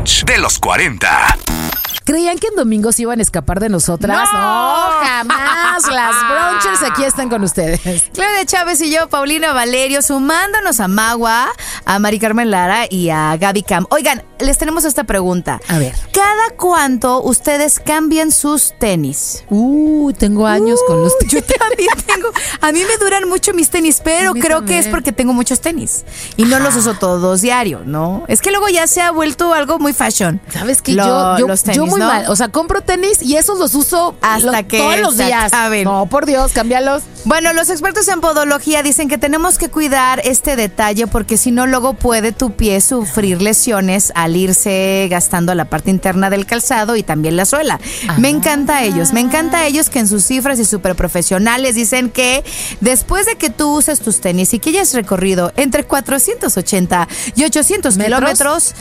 brunch de los 40. ¿Creían que en domingos iban a escapar de nosotras? No, jamás. Las brunchers aquí están con ustedes. Claudia Chávez y yo, Paulina Valerio, sumándonos a Magua, a Mari Carmen Lara y a Gaby Cam. Oigan, les tenemos esta pregunta. A ver. ¿Cada cuánto ustedes cambian sus tenis? Tengo años con los tenis. Yo también tengo. A mí me duran mucho mis tenis, pero creo también. que es porque tengo muchos tenis. Y no los uso todos diario, ¿no? Es que luego ya se ha vuelto algo muy fashion. ¿Sabes qué? Los tenis, yo muy ¿no? mal. O sea, compro tenis y esos los uso hasta que todos los se días. acaben. No, por Dios, cámbialos. Bueno, los expertos en podología dicen que tenemos que cuidar este detalle porque si no, luego puede tu pie sufrir lesiones al irse gastando la parte interna del calzado y también la suela. Me encanta a ellos que en sus cifras y súper profesionales dicen que después de que tú uses tus tenis y que hayas recorrido entre 480 y 800 kilómetros,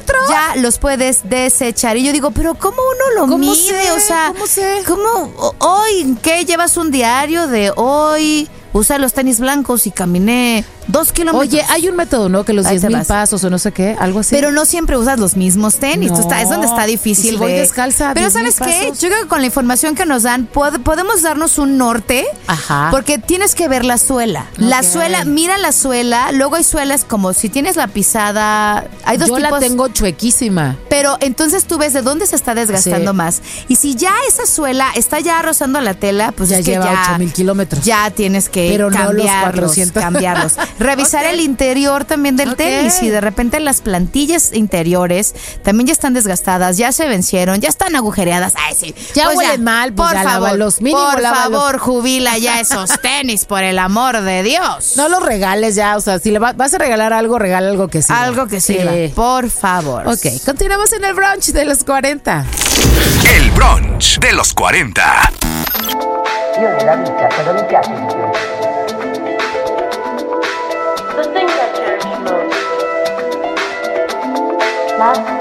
ya los puedes desechar. Y yo digo, pero ¿cómo uno lo mide? O sea, ¿cómo hoy qué llevas un diario de hoy? Usé los tenis blancos y caminé 2 kilómetros. Oye, hay un método, ¿no? Que los Ahí te 10,000 vas. pasos o no sé qué, algo así. Pero no siempre usas los mismos tenis. No. Es donde está difícil. ¿Y si voy descalza, Pero 10,000 ¿sabes qué? pasos? Yo creo que con la información que nos dan podemos darnos un norte. Ajá. Porque tienes que ver la suela. La suela, mira la suela. Luego hay suelas como si tienes la pisada. Hay dos Yo tipos. la tengo chuequísima. Pero entonces tú ves de dónde se está desgastando Sí. más. Y si ya esa suela está ya rozando la tela, pues Ya es que lleva ya 8,000 kilómetros. Ya tienes que Pero no los 400. cambiarlos. Revisar el interior también del Ok. tenis. Y de repente las plantillas interiores también ya están desgastadas, ya se vencieron, ya están agujereadas. Ay, sí. Ya huelen mal, pues por ya favor, lávalos, mínimo por lávalos. favor, jubila ya esos tenis, por el amor de Dios. No los regales ya, o sea, si le vas a regalar algo, regala algo que sirva. Algo que Sí. sirva, por favor. Ok, continuamos en el brunch de los 40. El brunch de los 40. Io nella vita cosa mi piace di più? The things I cherish most. Love,